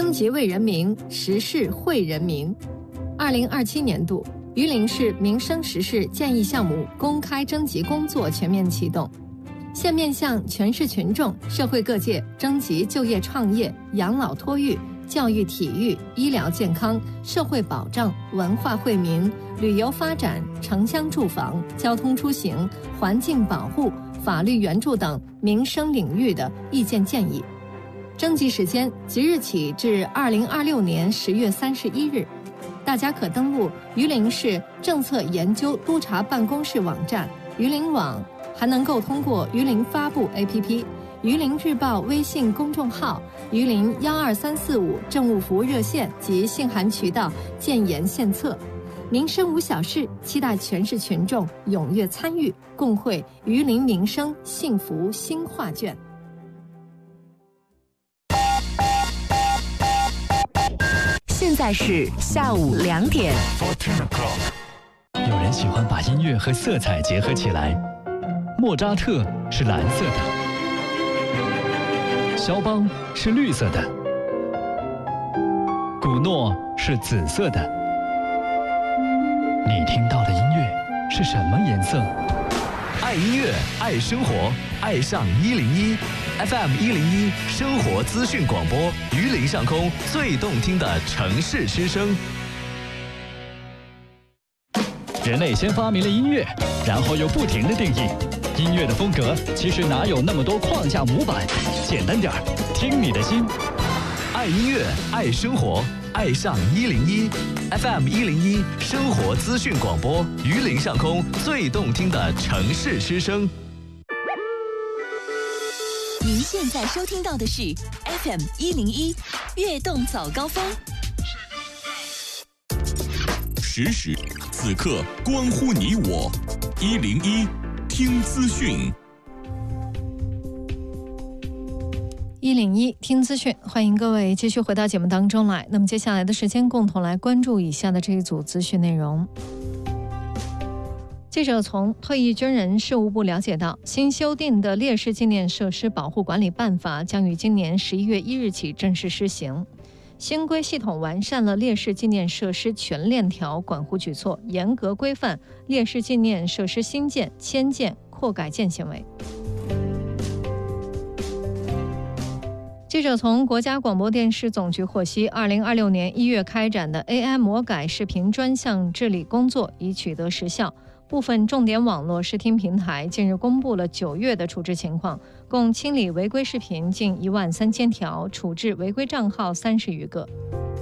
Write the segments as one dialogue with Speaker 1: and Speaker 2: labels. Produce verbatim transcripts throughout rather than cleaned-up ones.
Speaker 1: 征集为人民，时事惠人民。二零二七年度榆林市民生时事建议项目公开征集工作全面启动，现面向全市群众、社会各界征集就业创业、养老托育、教育体育、医疗健康、社会保障、文化惠民、旅游发展、城乡住房、交通出行、环境保护、法律援助等民生领域的意见建议。征集时间即日起至二零二六年十月三十一日，大家可登录榆林市政策研究督察办公室网站榆林网，还能够通过榆林发布 A P P、榆林日报微信公众号、榆林幺二三四五政务服务热线及信函渠道建言献策。民生无小事，期待全市群众踊跃参与，共绘榆林民生幸福新画卷。
Speaker 2: 现在是下午两点。
Speaker 3: 有人喜欢把音乐和色彩结合起来，莫扎特是蓝色的，肖邦是绿色的，古诺是紫色的。你听到的音乐是什么颜色？
Speaker 4: 爱音乐，爱生活，爱上一零一 F M 一零一生活资讯广播，榆林上空最动听的城市之声。
Speaker 3: 人类先发明了音乐，然后又不停地定义音乐的风格，其实哪有那么多框架模板？简单点儿，听你的心。
Speaker 4: 爱音乐，爱生活，爱上一零一 F M 一零一生活资讯广播，榆林上空最动听的城市之声。
Speaker 2: 您现在收听到的是 F M 一零一悦动早高峰。
Speaker 5: 时时此刻关乎你我，一零一听资讯。
Speaker 1: 一零一听资讯，欢迎各位继续回到节目当中来。那么接下来的时间，共同来关注以下的这一组资讯内容。记者从退役军人事务部了解到，新修订的烈士纪念设施保护管理办法将于今年十一月一日起正式施行。新规系统完善了烈士纪念设施全链条管护举措，严格规范烈士纪念设施新建、迁建、扩改建行为。记者从国家广播电视总局获悉，二零二六年一月开展的 A I 魔改视频专项治理工作已取得实效。部分重点网络视听平台近日公布了九月的处置情况，共清理违规视频近一万三千条，处置违规账号三十余个。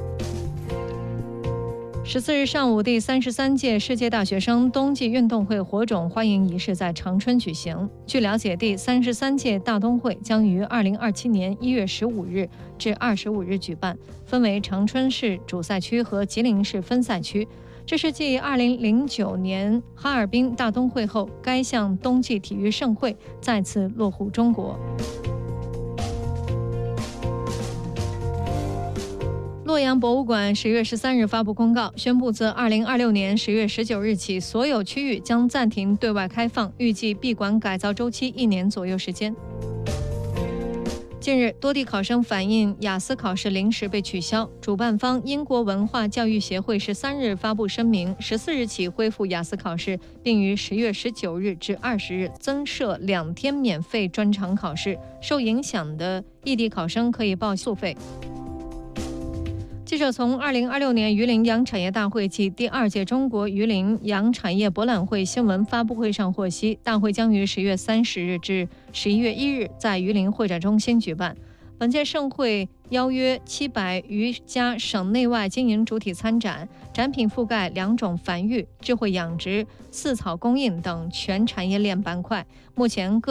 Speaker 1: 十四日上午，第三十三届世界大学生冬季运动会火种欢迎仪式在长春举行。据了解，第三十三届大冬会将于二零二七年一月十五日至二十五日举办，分为长春市主赛区和吉林市分赛区。这是继二零零九年哈尔滨大冬会后，该项冬季体育盛会再次落户中国。洛阳博物馆十月十三日发布公告，宣布自二零二六年十月十九日起，所有区域将暂停对外开放，预计闭馆改造周期一年左右时间。近日，多地考生反映雅思考试临时被取消，主办方英国文化教育协会十三日发布声明，十四日起恢复雅思考试，并于十月十九日至二十日增设两天免费专场考试，受影响的异地考生可以报速费。记者从二零二六年榆林洋产业大会暨第二届中国榆林洋产业博览会新闻发布会上获悉，大会将于十月三十日至十一月一日在榆林会展中心举办。本届盛会邀约七百余家省内外经营主体参展，展品覆盖两种繁育、智慧养殖、饲草供应等全产业链板块。目前各